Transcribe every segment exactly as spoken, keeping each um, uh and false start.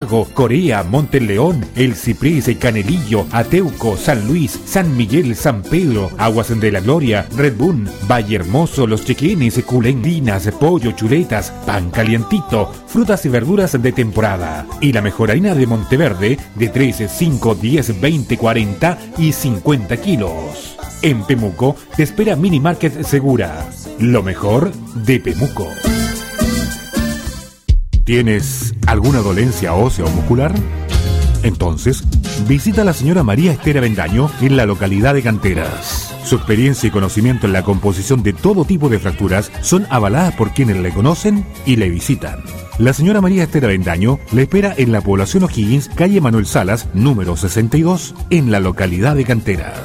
Largo, Corea, Monteleón, El Ciprés, Canelillo, Ateuco, San Luis, San Miguel, San Pedro, Aguas de la Gloria, Red Bull, Valle Hermoso, Los Chequenes, Culendinas, pollo, chuletas, pan calientito, frutas y verduras de temporada. Y la mejor harina de Monteverde de tres, cinco, diez, veinte, cuarenta y cincuenta kilos. En Pemuco te espera Mini Market Segura. Lo mejor de Pemuco. ¿Tienes alguna dolencia ósea o muscular? Entonces, visita a la señora María Esther Avendaño en la localidad de Canteras. Su experiencia y conocimiento en la composición de todo tipo de fracturas son avaladas por quienes le conocen y le visitan. La señora María Esther Avendaño le espera en la población O'Higgins, calle Manuel Salas, número sesenta y dos, en la localidad de Canteras.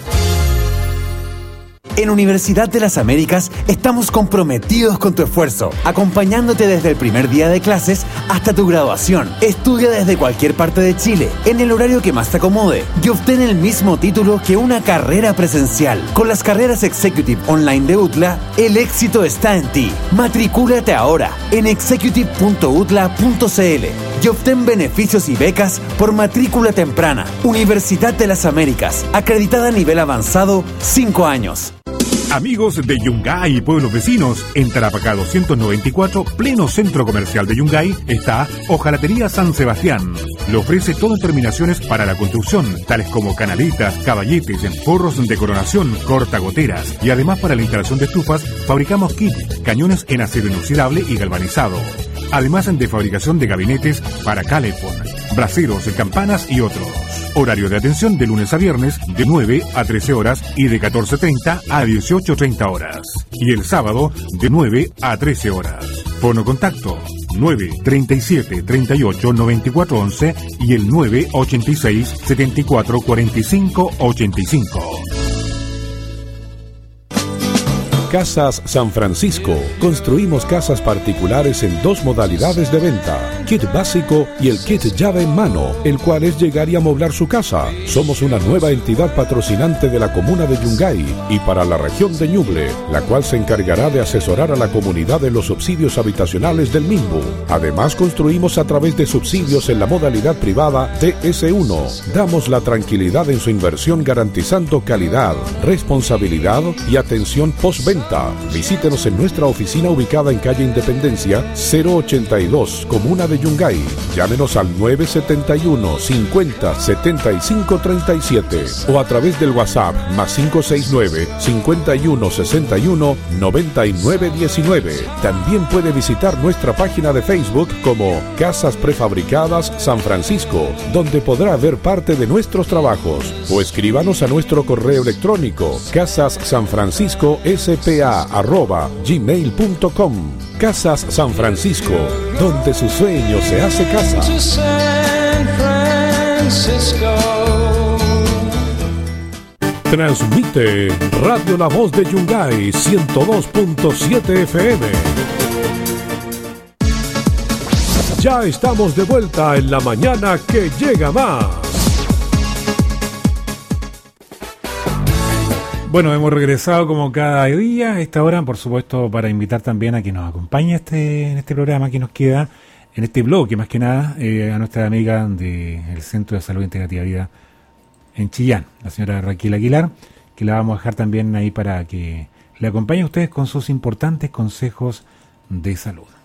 En Universidad de las Américas estamos comprometidos con tu esfuerzo, acompañándote desde el primer día de clases hasta tu graduación. Estudia desde cualquier parte de Chile, en el horario que más te acomode, y obtén el mismo título que una carrera presencial. Con las carreras Executive Online de U T L A, el éxito está en ti. Matricúlate ahora en executive punto u t l a punto c l y obtén beneficios y becas por matrícula temprana. Universidad de las Américas, acreditada a nivel avanzado, cinco años. Amigos de Yungay y pueblos vecinos, en Tarapacá doscientos noventa y cuatro, pleno centro comercial de Yungay, está Hojalatería San Sebastián. Le ofrece todas terminaciones para la construcción, tales como canaletas, caballetes, forros de coronación, cortagoteras, y además para la instalación de estufas, fabricamos kits, cañones en acero inoxidable y galvanizado. Además de fabricación de gabinetes para calefón, braseros, campanas y otros. Horario de atención de lunes a viernes de nueve a trece horas y de catorce treinta a dieciocho treinta horas. Y el sábado de nueve a trece horas. Fono contacto nueve treinta y siete treinta y ocho noventa y cuatro once y el nueve ochenta y seis setenta y cuatro cuarenta y cinco ochenta y cinco. Casas San Francisco. Construimos casas particulares en dos modalidades de venta: kit básico y el kit llave en mano, el cual es llegar y amoblar su casa. Somos una nueva entidad patrocinante de la comuna de Yungay y para la región de Ñuble, la cual se encargará de asesorar a la comunidad en los subsidios habitacionales del Minbu. Además, construimos a través de subsidios en la modalidad privada T S uno. Damos la tranquilidad en su inversión garantizando calidad, responsabilidad y atención postventa. Visítenos en nuestra oficina ubicada en calle Independencia cero ochenta y dos, comuna de Yungay. Llámenos al nueve setenta y uno cincuenta setenta y cinco treinta y siete o a través del WhatsApp más cinco seis nueve cincuenta y uno sesenta y uno noventa y nueve diecinueve. También puede visitar nuestra página de Facebook como Casas Prefabricadas San Francisco, donde podrá ver parte de nuestros trabajos, o escríbanos a nuestro correo electrónico casassanfranciscospa arroba gmail punto com. Casas San Francisco, donde su sueño se hace casa. Transmite Radio La Voz de Yungay ciento dos punto siete F M. Ya estamos de vuelta en la mañana que llega más. Bueno, hemos regresado como cada día a esta hora, por supuesto, para invitar también a que nos acompañe este, en este programa que nos queda, en este bloque más que nada, eh, a nuestra amiga del Centro de Salud Integrativa Vida en Chillán, la señora Raquel Aguilar, que la vamos a dejar también ahí para que le acompañe a ustedes con sus importantes consejos de salud.